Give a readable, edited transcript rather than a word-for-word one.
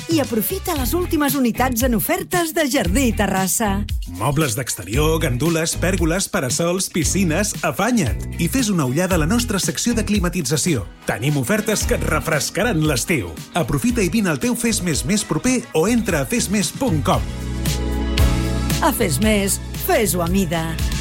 i aprofita les últimes unitats en ofertes de Jardí i Terrassa. Mobles d'exterior, gandules, pèrgoles, parasols, piscines... Afanya't i fes una ullada a la nostra secció de climatització. Tenim ofertes que et refrescaran l'estiu. Aprofita i vine al teu Fes més proper o entra a fesmes.com. A Fes Més, fes-ho a mida.